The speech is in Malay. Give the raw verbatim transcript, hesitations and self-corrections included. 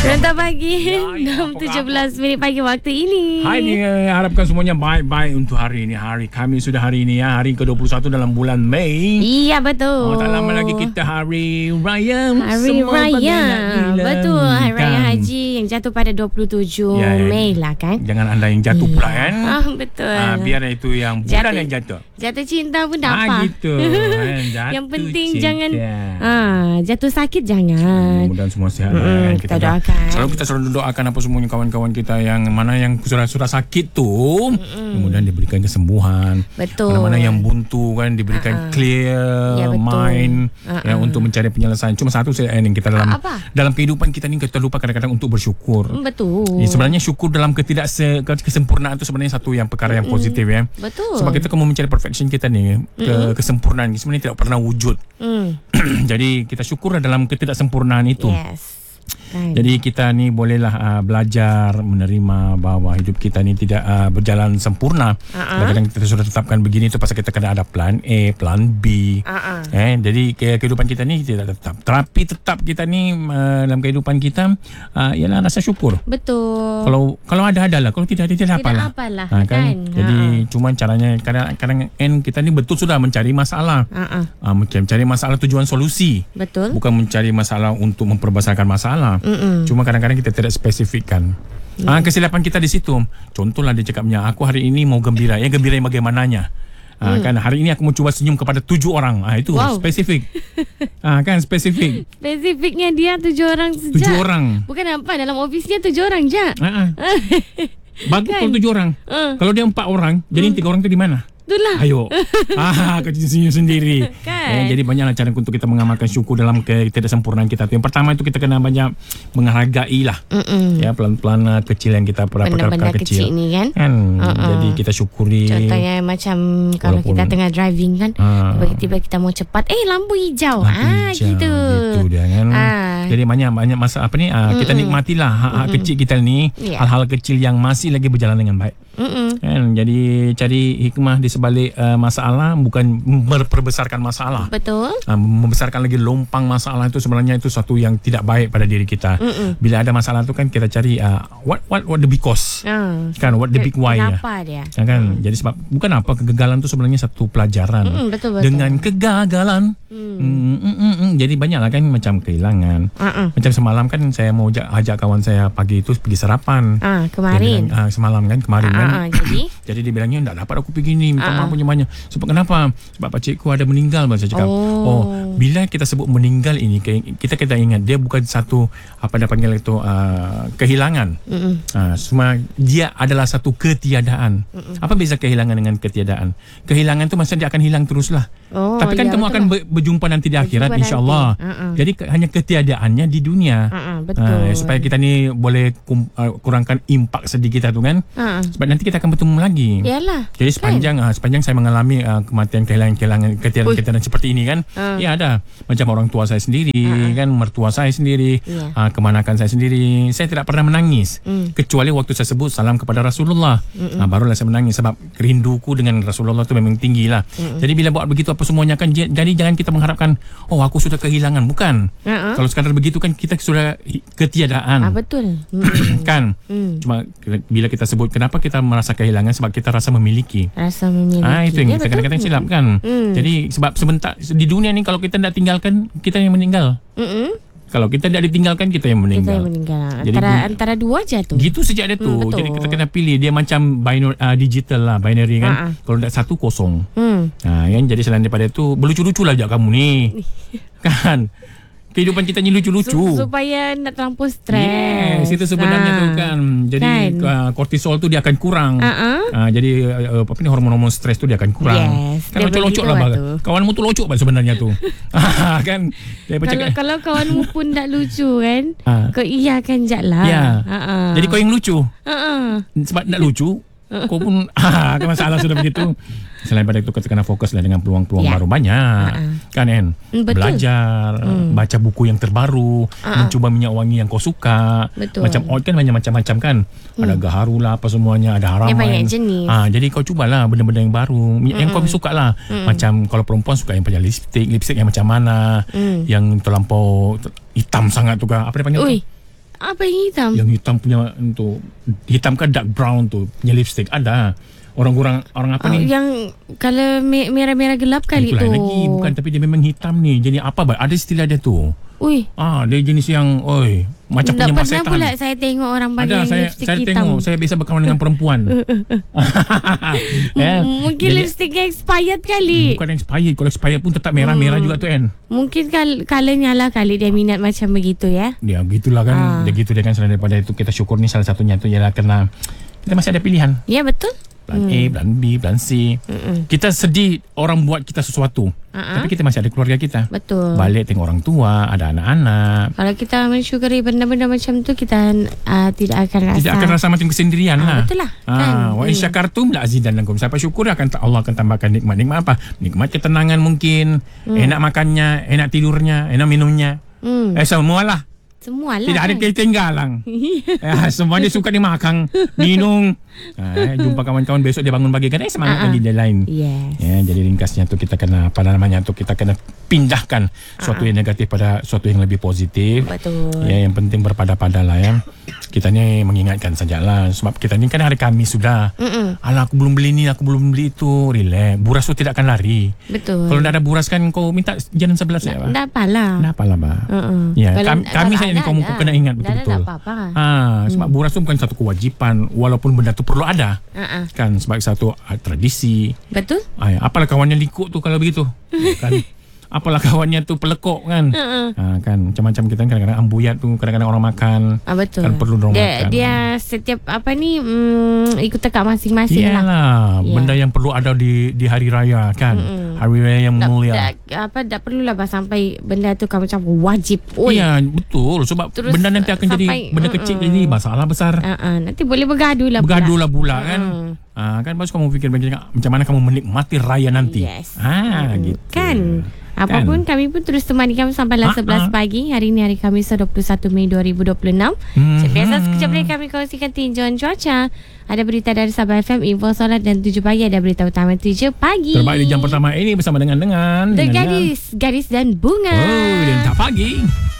Rantau pagi enam tujuh belas minit pagi waktu ini. Hai, ni harapkan semuanya baik-baik untuk hari ini. Hari kami sudah hari ini ya, hari ke dua puluh satu dalam bulan Mei. Iya betul. Oh, tak lama lagi kita hari raya. Hari Semua raya. Betul, hari raya kan? haji yang jatuh pada dua puluh tujuh Ya, ya. Mei lah kan. Jangan anda yang jatuh pula kan. Ah, betul. Ah, biar itu yang bulan Jatuh- yang jatuh. Jatuh cinta pun tak Ah, apa. gitu. Kan? Jatuh Yang penting cinta. jangan ah, jatuh sakit jangan. Mudah-mudahan semua sihat. Mm-mm, kan? kita dah- doakan. Selalu kita selalu doakan apa semuanya kawan-kawan kita yang mana yang sudah sudah sakit tu, kemudian diberikan kesembuhan. Betul. Mana-mana yang buntu kan diberikan Ah. clear Ya, betul. mind Ah, ya, ah. untuk mencari penyelesaian. Cuma satu saya yang kita dalam Ah, apa? dalam kehidupan kita ni kita lupa kadang-kadang untuk bersyukur. Mm, Betul. Ya, sebenarnya syukur dalam ketidak kesempurnaan itu sebenarnya satu yang perkara yang positif ya. Betul. Sebab kita kalau mencari perfection kita ni ke, kesempurnaan ni sebenarnya tidak pernah wujud. Mm. Jadi kita syukurlah dalam ketidaksempurnaan itu. Yes. Kan. Jadi kita ni bolehlah uh, belajar menerima bahawa hidup kita ni tidak uh, berjalan sempurna. Uh-uh. Kadang-kadang kita sudah tetapkan begini tu pasal kita kena ada plan A, plan B. Uh-uh. Eh, jadi ke- kehidupan kita ni tidak tetap. Terapi tetap kita ni uh, dalam kehidupan kita uh, ialah rasa syukur. Betul. Kalau kalau ada adalah, kalau tidak ada tidak Tidak apalah. apalah, Ha, kan? kan? Jadi Ha-ha. cuma caranya kadang-kadang kan kita ni betul sudah mencari masalah. Uh-uh. Uh, mencari masalah tujuan solusi. Betul. Bukan mencari masalah untuk memperbesarkan masalah. Mm-mm. Cuma kadang-kadang kita tidak spesifikkan. Mm. Ah, kesilapan kita di situ. Contohlah dia cakapnya, aku hari ini mau gembira. Ya, gembira yang bagaimananya? Ah, Mm. kan hari ini aku mau cuba senyum kepada tujuh orang. Ah, itu Wow. spesifik. ah, kan spesifik. Spesifiknya dia tujuh orang saja. Tujuh orang. Bukan apa, dalam ofisnya tujuh orang je. Ah, ah. Bagus Kan? kalau tujuh orang. Ah. Kalau dia empat orang, jadi tiga orang tu di mana? Itulah. Ayo. ah, kau senyum sendiri. Kan? Eh, jadi banyaklah cara untuk kita mengamalkan syukur dalam ketidaksempurnaan kita tu. Yang pertama itu kita kena banyak menghargai lah. Mm-mm. Ya, pelan-pelan uh, kecil yang kita perkara Benda-benda kecil. kecil ni kan. Kan, Uh-uh. jadi kita syukuri. Contohnya macam kalau Walaupun- kita tengah driving kan, Ah. tiba-tiba kita mau cepat, eh lampu hijau. Lampu ah hijau, gitu. gitu dia kan. Ah. Jadi banyak banyak masa apa ni uh, kita nikmatilah hak-hak kecil kita ni, Ya. hal-hal kecil yang masih lagi berjalan dengan baik. Mm-mm. Kan, jadi cari hikmah di sebalik uh, masalah, bukan memperbesarkan masalah. Betul. Uh, membesarkan lagi lompang masalah itu sebenarnya itu satu yang tidak baik pada diri kita. Mm-mm. Bila ada masalah tu kan kita cari uh, what what what the big cause. Ah. Kan, what the big why ya. Kenapa dia? Kan, kan? Jadi sebab bukan apa kegagalan tu sebenarnya satu pelajaran. Mm-mm, betul, betul. Dengan kegagalan. Hmm. Mm, mm, mm, mm. Jadi banyaklah kan macam kehilangan. Uh-uh. Macam semalam kan saya mau ajak, ajak kawan saya pagi itu pergi sarapan. Ah, Dia kemarin. bilang, ah, semalam kan kemarin Ah, kan. ah, ah, jadi Jadi dia bilangnya tak dapat aku pergi ni, minta Ah, maaf punya banyak. Sebab kenapa? Sebab pakcikku ada meninggal. Saya cakap. Oh. Oh, bila kita sebut meninggal ini kita kita ingat dia bukan satu apa dia panggil itu uh, kehilangan. Mm-mm. Uh, semua dia adalah satu ketiadaan. Mm-mm. Apa beza kehilangan dengan ketiadaan? Kehilangan tu maksudnya dia akan hilang teruslah. Oh, Tapi kan ya, kamu betul akan lah. ber- berjumpa nanti di akhirat Berjumpa insya-Allah. nanti. Uh-uh. Jadi ke- hanya ketiadaannya di dunia. Uh-uh, betul. Ah, supaya kita ni boleh kum, uh, kurangkan impak sedih kita tu kan. Ah, Sebab nanti kita akan bertemu lagi. yalah. Jadi sepanjang uh, sepanjang saya mengalami uh, kematian kehilangan-kehilangan ketiadaan-ketiadaan seperti ini kan. Ah. Ya ada macam orang tua saya sendiri kan, mertua saya sendiri, Ya. uh, kemanakan saya sendiri. Saya tidak pernah menangis. Mm. Kecuali waktu saya sebut salam kepada Rasulullah. Uh, barulah saya menangis sebab rinduku dengan Rasulullah tu memang tinggi lah. Jadi bila buat begitu apa semuanya kan, j- jadi jangan kita mengharapkan oh aku sudah kehilangan. Bukan. Uh-uh. Kalau sekadar begitu kan kita sudah hi- ketiadaan. Ah, betul. Mm. Kan. Mm. Cuma bila kita sebut kenapa kita merasa kehilangan, sebab kita rasa memiliki. Rasa memiliki. Ah, itu yang Ya, kita betul. kadang-kadang silap kan. Hmm. Jadi sebab sebentar di dunia ni kalau kita tidak tinggalkan, kita yang meninggal. Mm-mm. Kalau kita tidak ditinggalkan, kita yang Kita meninggal. yang meninggal. Jadi Antara bu- antara dua je tu. Gitu sejak dia tu. Hmm, betul. Jadi kita kena pilih. Dia macam binary, uh, digital lah, binary kan. Ha-ha. Kalau tidak satu kosong. Hmm. Ha, kan? Jadi selain daripada itu berlucu-lucu lah je kamu ni. Kan? Kehidupan kita ni lucu-lucu. Su- supaya nak terlampau stres. Yes, itu sebenarnya Ah. tu kan. Jadi Kan? uh, kortisol tu dia akan kurang. Uh-uh. Uh, jadi uh, apa ni hormon-hormon stres tu dia akan kurang. Yes, Kan dia locok-locok begitu lah lah bah. tu. Kawanmu tu locok bah sebenarnya tu. Ah, kan? Dia Kalau bercakap. kalau kawanmu pun tak lucu kan, Ah. kau iyakan je lah. Ya. Uh-uh. Jadi kau yang lucu. Uh-uh. Sebab tak lucu, kau pun ah, kan masalah sudah begitu. Selain pada itu kita kena fokus lah dengan peluang-peluang Ya. baru banyak. Uh-uh. Kan kan? Mm, betul. Belajar, baca buku yang terbaru, mencuba minyak wangi yang kau suka. Betul. Macam oil kan banyak macam-macam kan. Ada gaharu lah apa semuanya, ada haraman. Dia banyak jenis. Ah, jadi kau cubalah benda-benda yang baru, minyak yang kau suka lah. Macam kalau perempuan suka yang pakai lipstick, lipstick yang macam mana, Mm. yang terlampau hitam sangat tu kan. Apa dia panggil? Ui. tu? Apa yang hitam? Yang hitam punya untuk hitam ke dark brown tu punya lipstick ada. Orang-orang orang apa Uh, ni? yang kalau me- merah-merah gelap kali Itu tu. lain lagi, bukan, tapi dia memang hitam ni. Jadi apa ba? Ada istilah dia tu. Ui, Ah, dia jenis yang oi, macam tak penyembah pernah setan. pula saya tengok orang pakai Ada, saya lipstick saya hitam. tengok, saya biasa berkawan dengan perempuan. eh, M- Mungkin jadi- lipstick yang expired kali. Bukan expired. Kalau expired pun tetap merah-merah Hmm. juga tu kan. Mungkin kal- colornya lah kali dia minat macam begitu ya. Dia gitulah kan. Ah. Dia gitu dia kan, selain daripada itu kita syukur ni salah satunya tu ialah kerana kita masih ada pilihan. Ya betul. Plan A, plan B, plan C. Mm-mm. Kita sedih orang buat kita sesuatu. Uh-huh. Tapi kita masih ada keluarga kita. Betul. Balik tengok orang tua, ada anak-anak. Kalau kita mensyukuri benda-benda macam tu, kita uh, tidak akan rasa. Tidak akan rasa macam kesendirian Ah, lah. betul lah, Ah, kan? wa in syakartum la azidannakum. Siapa syukur akan Allah akan tambahkan nikmat. Nikmat apa? Nikmat ketenangan mungkin, Hmm. enak makannya, enak tidurnya, enak minumnya. Hmm. Eh semualah. Semualah. Tidak ada kan? ketinggalan. eh, semua dia suka dia makan, minum. Eh, jumpa kawan-kawan besok dia bangun pagi kan, eh semangat Ah, ah. lagi dia lain. Yes. Ya, jadi ringkasnya tu kita kena apa namanya tu kita kena pindahkan suatu yang negatif pada suatu yang lebih positif. Betul. Ya, yang penting berpada-pada lah ya. Kita ni mengingatkan sajalah sebab kita ni kan hari Khamis sudah. Mm-mm. Alah aku belum beli ni, aku belum beli itu. Relax. Buras tu tidak akan lari. Betul. Kalau tak ada buras kan kau minta jalan sebelah saya, Pak. Tak apalah. Tak apalah, Pak. Uh-uh. Ya, Kalau- kami, kami kalau saja ni ada, kau muka ada. kena ingat Dah ada, betul-betul. tak apa-apa. Ah, sebab Hmm. buras tu bukan satu kewajipan walaupun benda tu perlu ada. Uh-uh. Kan sebagai satu ah, tradisi. Betul? Ay, apalah kawannya likuk tu kalau begitu. Kan. Apalah kawannya tu pelekok kan. Uh-uh. Ha, kan macam-macam kita kan kadang-kadang ambuyat tu kadang-kadang orang makan. Ah, betul. Kan perlu dorang dia, makan. Dia setiap apa ni mm, ikut tekak masing-masing lah. Iyalah, Ya. benda yang perlu ada di di hari raya kan. Mm-mm. Hari raya yang Tak, mulia. tak, apa tak perlulah bah sampai benda tu kamu macam wajib. Oi. Iya, betul sebab Terus, benda nanti akan jadi sampai- benda kecil mm-mm. jadi masalah besar. Uh-uh. Nanti boleh bergaduh lah. Bergaduh lah pula kan. Mm-mm. Ah, kan baru kamu fikir bagaimana macam mana kamu menikmati raya nanti. Yes. Ah, Mm-mm. gitu. Kan. Apapun Kan? kami pun terus temani kamu sampailah Ah, sebelas ah. pagi. Hari ini hari Khamis dua puluh satu Mei dua ribu dua puluh enam. Hmm. Seperti biasa sekejap lagi kami kongsikan tinjauan cuaca. Ada berita dari Sabah F M, info solat dan tujuh pagi ada berita utama tujuh pagi. Terbaik di jam pertama ini bersama dengan dengan The dengan- Gadis, Gadis dan Bunga. Oh, dan tak pagi.